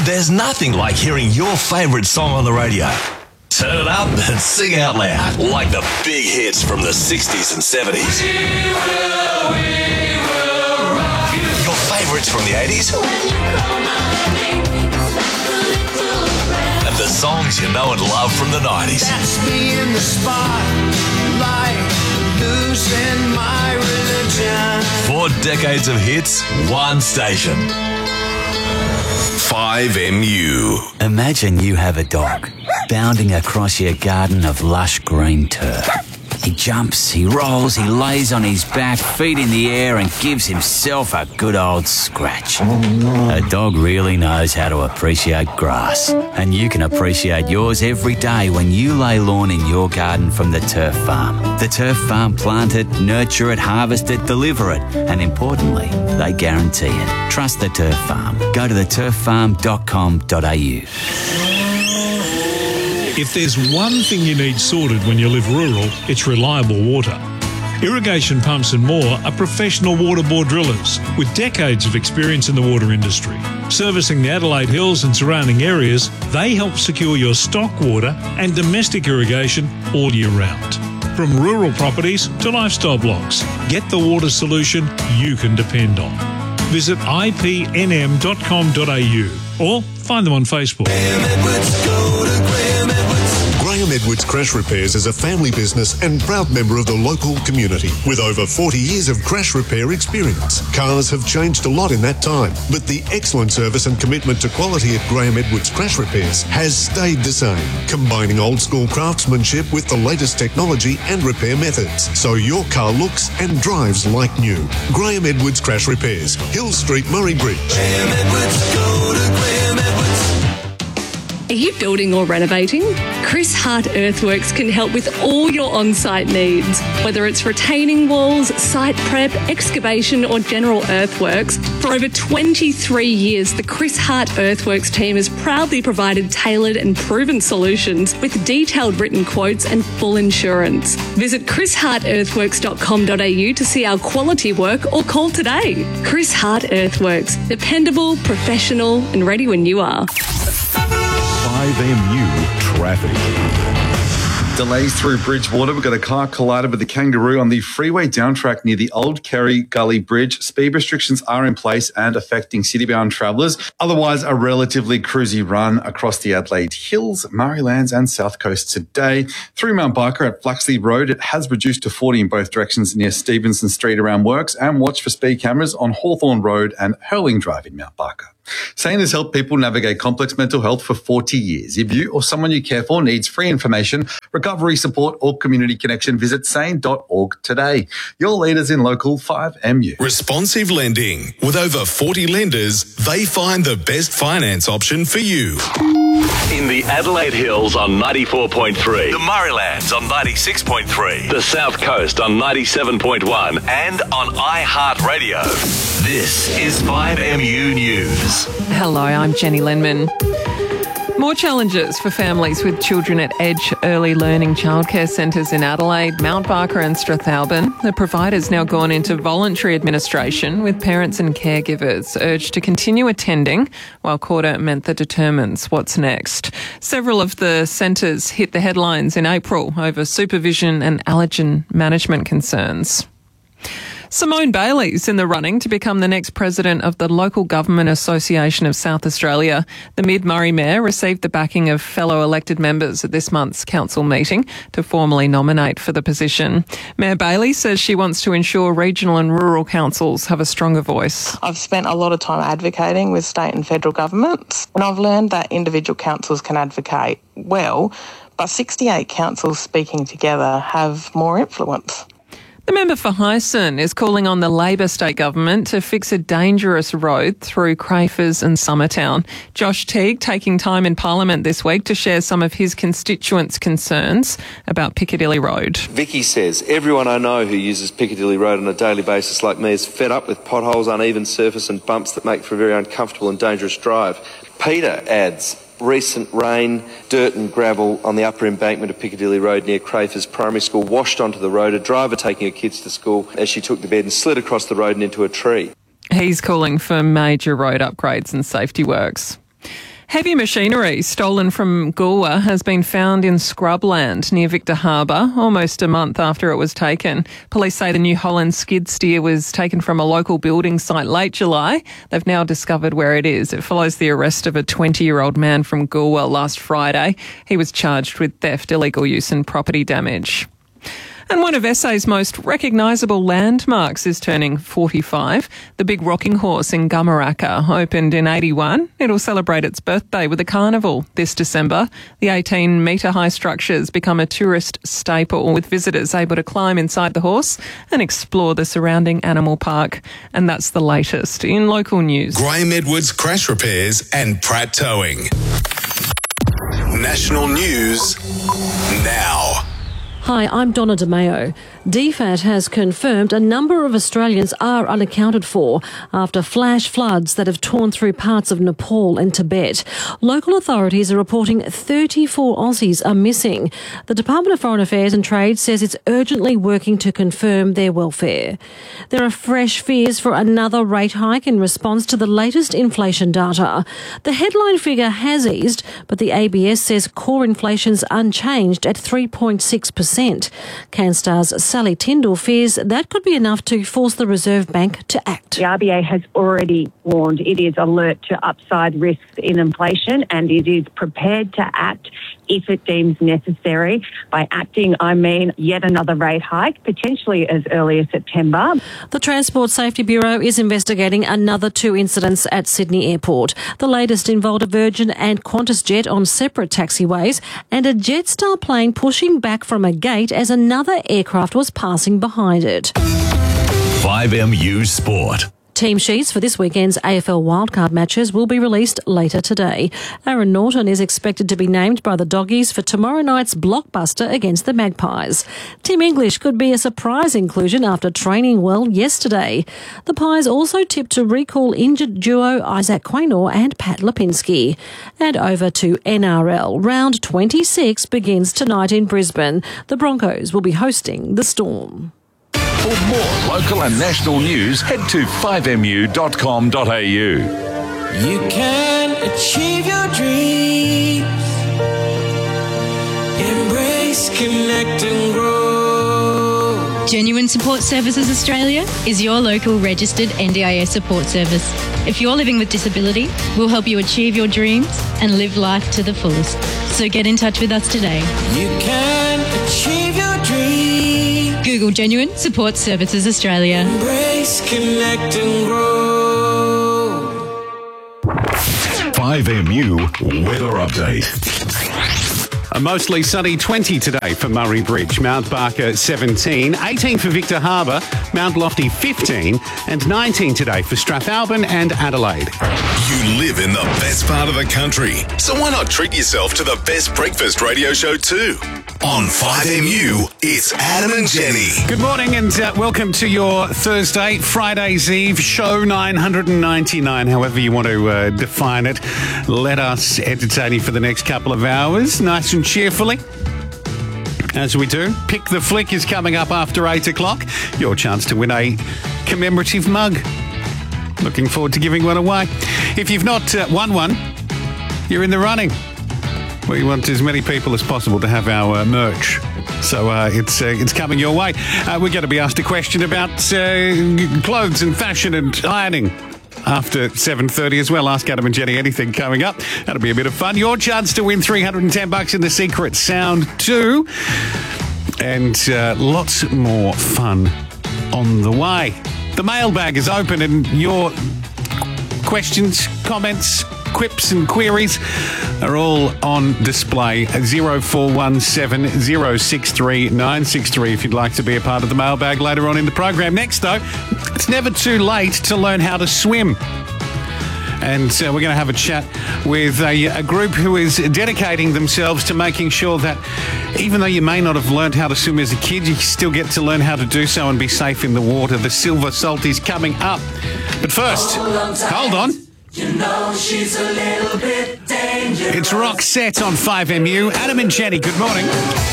There's nothing like hearing your favourite song on the radio. Turn it up and sing out loud like the big hits from the 60s and 70s. We will rock you. Your favourites from the 80s. And the songs you know and love from the 90s. That's me in the spotlight, losing my religion. 4 decades of hits, one station. 5MU. Imagine you have a dog bounding across your garden of lush green turf. He jumps, he rolls, he lays on his back, feet in the air, and gives himself a good old scratch. A dog really knows how to appreciate grass, and you can appreciate yours every day when you lay lawn in your garden from the Turf Farm. The Turf Farm plant it, nurture it, harvest it, deliver it, and importantly, they guarantee it. Trust the Turf Farm. Go to theturffarm.com.au. If there's one thing you need sorted when you live rural, it's reliable water. Irrigation Pumps and More are professional water bore drillers with decades of experience in the water industry. Servicing the Adelaide Hills and surrounding areas, they help secure your stock water and domestic irrigation all year round. From rural properties to lifestyle blocks, get the water solution you can depend on. Visit ipnm.com.au or find them on Facebook. Graham Edwards Crash Repairs is a family business and proud member of the local community with over 40 years of crash repair experience. Cars have changed a lot in that time, but the excellent service and commitment to quality at Graham Edwards Crash Repairs has stayed the same, combining old school craftsmanship with the latest technology and repair methods, so your car looks and drives like new. Graham Edwards Crash Repairs, Hill Street, Murray Bridge. Graham Edwards, go to Graham Edwards. Are you building or renovating? Chris Hart Earthworks can help with all your on-site needs. Whether it's retaining walls, site prep, excavation or general earthworks, for over 23 years the Chris Hart Earthworks team has proudly provided tailored and proven solutions with detailed written quotes and full insurance. Visit chrishartearthworks.com.au to see our quality work or call today. Chris Hart Earthworks. Dependable, professional and ready when you are. 5MU traffic. Delays through Bridgewater. We've got a car collided with a kangaroo on the freeway downtrack near the Old Kerry Gully Bridge. Speed restrictions are in place and affecting city-bound travellers. Otherwise, a relatively cruisy run across the Adelaide Hills, Murraylands and South Coast today. Through Mount Barker at Flaxley Road, it has reduced to 40 in both directions near Stevenson Street around Works, and watch for speed cameras on Hawthorne Road and Hurling Drive in Mount Barker. SANE has helped people navigate complex mental health for 40 years. If you or someone you care for needs free information, recovery support or community connection, visit sane.org today. Your leaders in local 5MU. Responsive lending. With over 40 lenders, they find the best finance option for you. In the Adelaide Hills on 94.3, the Murraylands on 96.3, the South Coast on 97.1 and on iHeartRadio. This is 5MU News. Hello, I'm Jenny Lenman. More challenges for families with children at Edge Early Learning Childcare Centres in Adelaide, Mount Barker and Strathalbyn. The provider's now gone into voluntary administration, with parents and caregivers urged to continue attending while Court Mentha determines what's next. Several of the centres hit the headlines in April over supervision and allergen management concerns. Simone Bailey's in the running to become the next president of the Local Government Association of South Australia. The Mid-Murray Mayor received the backing of fellow elected members at this month's council meeting to formally nominate for the position. Mayor Bailey says she wants to ensure regional and rural councils have a stronger voice. I've spent a lot of time advocating with state and federal governments, and I've learned that individual councils can advocate well, but 68 councils speaking together have more influence. The member for Hyson is calling on the Labor state government to fix a dangerous road through Crafers and Summertown. Josh Teague taking time in Parliament this week to share some of his constituents' concerns about Piccadilly Road. Vicky says, everyone I know who uses Piccadilly Road on a daily basis like me is fed up with potholes, uneven surface and bumps that make for a very uncomfortable and dangerous drive. Peter adds, recent rain, dirt and gravel on the upper embankment of Piccadilly Road near Crafers Primary School washed onto the road, a driver taking her kids to school as she took the bed and slid across the road and into a tree. He's calling for major road upgrades and safety works. Heavy machinery stolen from Goolwa has been found in scrubland near Victor Harbour almost a month after it was taken. Police say the New Holland skid steer was taken from a local building site late July. They've now discovered where it is. It follows the arrest of a 20-year-old man from Goolwa last Friday. He was charged with theft, illegal use and property damage. And one of SA's most recognisable landmarks is turning 45. The Big Rocking Horse in Gumaraka opened in 81. It'll celebrate its birthday with a carnival this December. The 18-metre high structures become a tourist staple, with visitors able to climb inside the horse and explore the surrounding animal park. And that's the latest in local news. Graham Edwards Crash Repairs and Pratt Towing. National news now. Hi, I'm Donna DeMeo. DFAT has confirmed a number of Australians are unaccounted for after flash floods that have torn through parts of Nepal and Tibet. Local authorities are reporting 34 Aussies are missing. The Department of Foreign Affairs and Trade says it's urgently working to confirm their welfare. There are fresh fears for another rate hike in response to the latest inflation data. The headline figure has eased, but the ABS says core inflation's unchanged at 3.6%. CanStar's Sally Tyndall fears that could be enough to force the Reserve Bank to act. The RBA has already warned it is alert to upside risks in inflation and it is prepared to act if it deems necessary. By acting, I mean yet another rate hike, potentially as early as September. The Transport Safety Bureau is investigating another 2 incidents at Sydney Airport. The latest involved a Virgin and Qantas jet on separate taxiways and a Jetstar plane pushing back from a gate as another aircraft was passing behind it. 5MU Sport. Team sheets for this weekend's AFL wildcard matches will be released later today. Aaron Norton is expected to be named by the Doggies for tomorrow night's blockbuster against the Magpies. Tim English could be a surprise inclusion after training well yesterday. The Pies also tipped to recall injured duo Isaac Quaynor and Pat Lipinski. And over to NRL. Round 26 begins tonight in Brisbane. The Broncos will be hosting the Storm. For more local and national news, head to 5mu.com.au. You can achieve your dreams. Embrace, connect and grow. Genuine Support Services Australia is your local registered NDIS support service. If you're living with disability, we'll help you achieve your dreams and live life to the fullest. So get in touch with us today. You can achieve your dreams. Google Genuine Support Services Australia. Embrace, connect and grow. 5MU Weather Update. A mostly sunny 20 today for Murray Bridge, Mount Barker 17, 18 for Victor Harbour, Mount Lofty 15 and 19 today for Strathalbyn and Adelaide. You live in the best part of the country, so why not treat yourself to the best breakfast radio show too? On 5MU, it's Adam and Jenny. Good morning and welcome to your Thursday, Friday's Eve, show 999, however you want to define it. Let us entertain you for the next couple of hours, nice and cheerfully. As we do, Pick the Flick is coming up after 8 o'clock. Your chance to win a commemorative mug. Looking forward to giving one away. If you've not won one, you're in the running. We want as many people as possible to have our merch. So it's coming your way. We're going to be asked a question about clothes and fashion and ironing after 7:30 as well. Ask Adam and Jenny anything coming up. That'll be a bit of fun. Your chance to win $310 in the Secret Sound 2. And lots more fun on the way. The mailbag is open and your questions, comments, quips and queries are all on display. 0417 063 963 if you'd like to be a part of the mailbag later on in the program. Next, though, it's never too late to learn how to swim. And we're going to have a chat with a group who is dedicating themselves to making sure that even though you may not have learned how to swim as a kid, you still get to learn how to do so and be safe in the water. The Silver Salties coming up. But first, hold on. You know she's a little bit dangerous. It's Roxette on 5MU. Adam and Jenny, good morning.